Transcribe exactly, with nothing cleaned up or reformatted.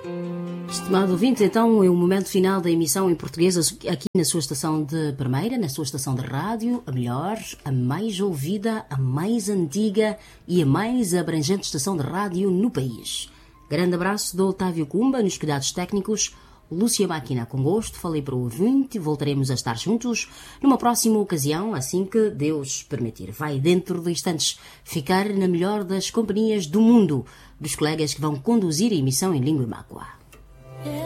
Estimado ouvinte, então é o momento final da emissão em português aqui na sua estação de primeira, na sua estação de rádio, a melhor, a mais ouvida, a mais antiga e a mais abrangente estação de rádio no país. Grande abraço do Otávio Cumba nos cuidados técnicos, Lúcia Máquina com gosto, falei para o ouvinte, voltaremos a estar juntos numa próxima ocasião, assim que Deus permitir. Vai dentro de instantes ficar na melhor das companhias do mundo, dos colegas que vão conduzir a emissão em língua mácua.